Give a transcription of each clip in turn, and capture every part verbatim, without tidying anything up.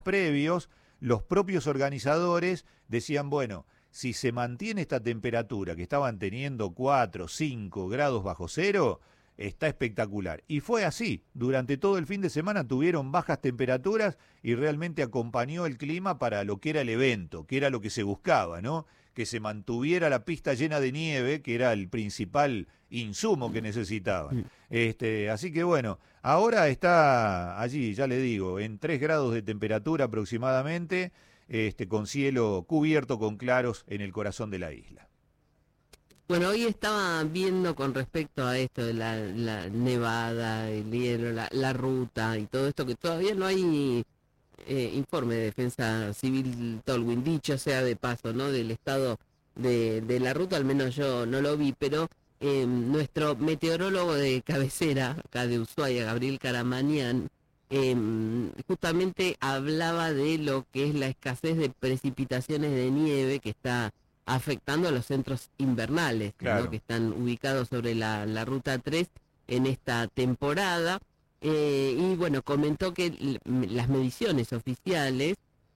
previos, los propios organizadores decían, bueno, si se mantiene esta temperatura que estaban teniendo cuatro, cinco grados bajo cero, está espectacular. Y fue así, durante todo el fin de semana tuvieron bajas temperaturas y realmente acompañó el clima para lo que era el evento, que era lo que se buscaba, ¿no? Que se mantuviera la pista llena de nieve, que era el principal insumo que necesitaban. Este, así que bueno, ahora está allí, ya le digo, en tres grados de temperatura aproximadamente, este, con cielo cubierto con claros en el corazón de la isla. Bueno, hoy estaba viendo con respecto a esto de la, la nevada, el hielo, la, la ruta y todo esto, que todavía no hay eh, informe de defensa civil Tolwyn, dicho sea de paso, ¿no? Del estado de, de la ruta, al menos yo no lo vi, pero eh, nuestro meteorólogo de cabecera, acá de Ushuaia, Gabriel Caramanian, eh, justamente hablaba de lo que es la escasez de precipitaciones de nieve que está afectando a los centros invernales, claro, ¿no? Que están ubicados sobre la, la ruta tres en esta temporada. Eh, y bueno, comentó que l- las mediciones oficiales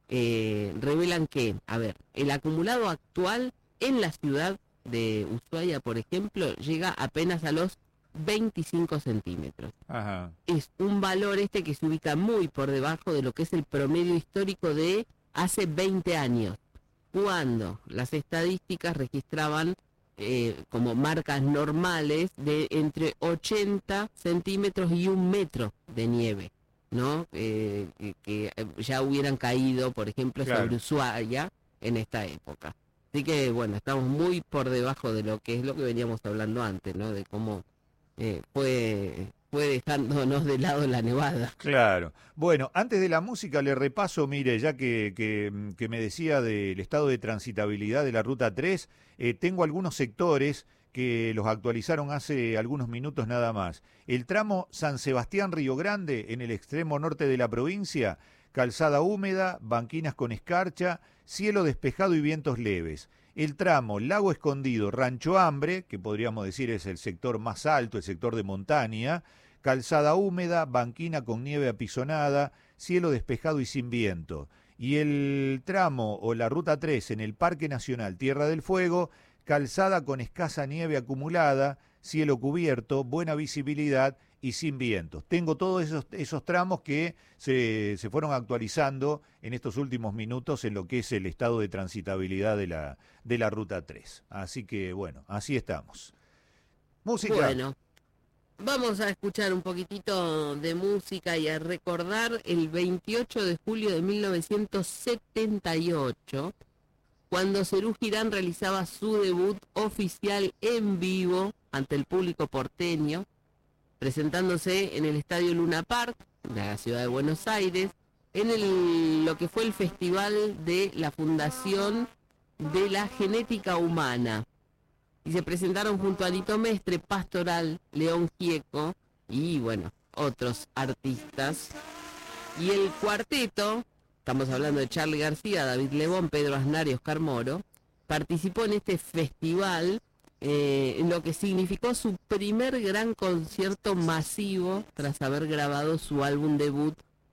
eh, revelan que, a ver, el acumulado actual en la ciudad de Ushuaia, por ejemplo, llega apenas a los veinticinco centímetros. Ajá. Es un valor este que se ubica muy por debajo de lo que es el promedio histórico de hace veinte años, cuando las estadísticas registraban eh, como marcas normales de entre ochenta centímetros y un metro de nieve, ¿no? Eh, que, que ya hubieran caído, por ejemplo, Claro. sobre Ushuaia en esta época. Así que, bueno, estamos muy por debajo de lo que es lo que veníamos hablando antes, ¿no? De cómo eh, fue, fue dejándonos de lado la nevada. Claro. Bueno, antes de la música le repaso, mire, ya que, que, que me decía del estado de transitabilidad de la Ruta tres, eh, tengo algunos sectores que los actualizaron hace algunos minutos nada más. El tramo San Sebastián-Río Grande, en el extremo norte de la provincia, calzada húmeda, banquinas con escarcha, cielo despejado y vientos leves. El tramo Lago Escondido, Rancho Hambre, que podríamos decir es el sector más alto, el sector de montaña, calzada húmeda, banquina con nieve apisonada, cielo despejado y sin viento. Y el tramo o la Ruta tres en el Parque Nacional Tierra del Fuego, calzada con escasa nieve acumulada, cielo cubierto, buena visibilidad y sin vientos. Tengo todos esos, esos tramos que se, se fueron actualizando en estos últimos minutos en lo que es el estado de transitabilidad de la, de la Ruta tres. Así que bueno, así estamos. Música. Bueno, vamos a escuchar un poquitito de música y a recordar el veintiocho de julio de mil novecientos setenta y ocho, cuando Serú Girán realizaba su debut oficial en vivo ante el público porteño, presentándose en el Estadio Luna Park de la ciudad de Buenos Aires, en el, lo que fue el festival de la Fundación de la Genética Humana. Y se presentaron junto a Nito Mestre, Pastoral, León Gieco y, bueno, otros artistas. Y el cuarteto, estamos hablando de Charly García, David Lebón, Pedro Aznar y Oscar Moro, participó en este festival, eh, en lo que significó su primer gran concierto masivo tras haber grabado su álbum debut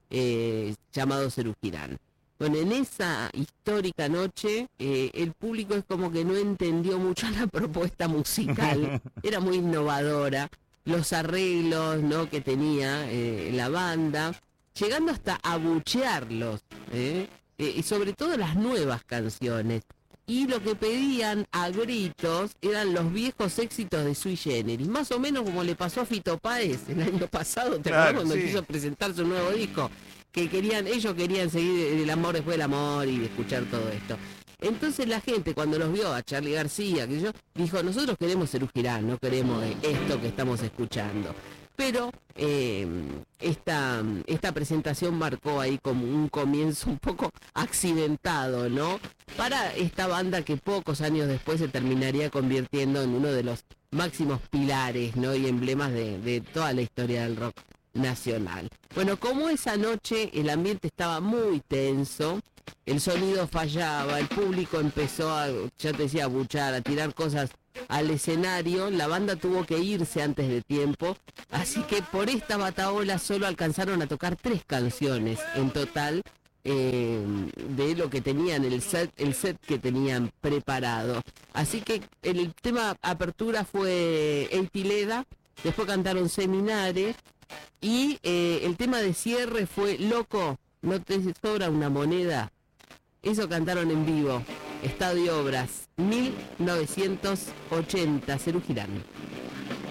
eh, llamado Serú Girán. Bueno, en esa histórica noche, eh, el público es como que no entendió mucho la propuesta musical, era muy innovadora, los arreglos, ¿no?, que tenía eh, la banda, llegando hasta abuchearlos, ¿eh? Eh, y sobre todo las nuevas canciones. Y lo que pedían a gritos eran los viejos éxitos de Sui Generis, más o menos como le pasó a Fito Páez el año pasado, ¿te Claro, acuerdas cuando sí. quiso presentar su nuevo disco? Que querían, ellos querían seguir el amor después del amor y escuchar todo esto. Entonces la gente, cuando los vio a Charly García, que yo, dijo, nosotros queremos Serú Girán, no queremos esto que estamos escuchando. Pero eh, esta, esta presentación marcó ahí como un comienzo un poco accidentado, ¿no?, para esta banda que pocos años después se terminaría convirtiendo en uno de los máximos pilares, ¿no?, y emblemas de, de toda la historia del rock nacional. Bueno, como esa noche el ambiente estaba muy tenso, el sonido fallaba, el público empezó a, ya te decía, a buchar, a tirar cosas al escenario, la banda tuvo que irse antes de tiempo, así que por esta batahola solo alcanzaron a tocar tres canciones en total, eh, de lo que tenían, el set, el set que tenían preparado. Así que el tema apertura fue Eitileda, después cantaron Seminare, y eh, el tema de cierre fue Loco, no te sobra una moneda. Eso cantaron en vivo, Estadio Obras, mil novecientos ochenta, Serú Girán.